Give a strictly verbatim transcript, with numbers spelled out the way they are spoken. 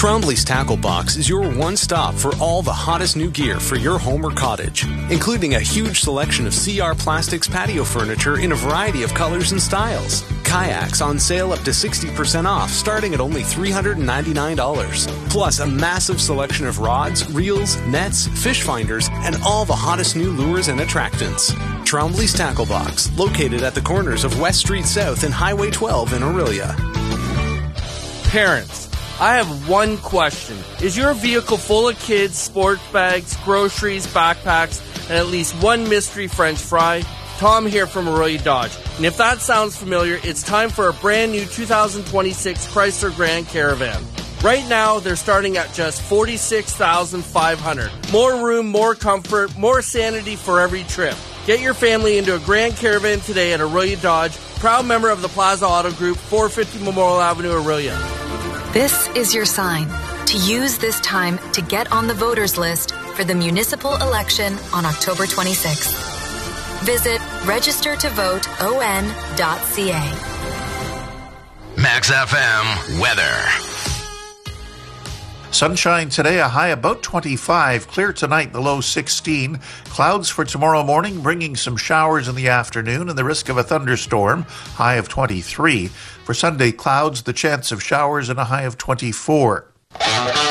Trombley's Tackle Box is your one-stop for all the hottest new gear for your home or cottage, including a huge selection of C R Plastics patio furniture in a variety of colors and styles. Kayaks on sale up to sixty percent off, starting at only three hundred ninety-nine dollars. Plus a massive selection of rods, reels, nets, fish finders, and all the hottest new lures and attractants. Trombley's Tackle Box, located at the corners of West Street South and Highway twelve in Orillia. Parents, I have one question. Is your vehicle full of kids, sports bags, groceries, backpacks, and at least one mystery French fry? Tom here from Orillia Dodge. And if that sounds familiar, it's time for a brand new two thousand twenty-six Chrysler Grand Caravan. Right now, they're starting at just forty-six thousand five hundred dollars. More room, more comfort, more sanity for every trip. Get your family into a Grand Caravan today at Orillia Dodge, proud member of the Plaza Auto Group, four fifty Memorial Avenue, Orillia. This is your sign to use this time to get on the voters list for the municipal election on October twenty-sixth. Visit register to vote o n dot c a. Max F M weather. Sunshine today, a high about twenty-five. Clear tonight, the low sixteen. Clouds for tomorrow morning, bringing some showers in the afternoon and the risk of a thunderstorm, high of twenty-three. For Sunday, clouds, the chance of showers, and a high of twenty-four.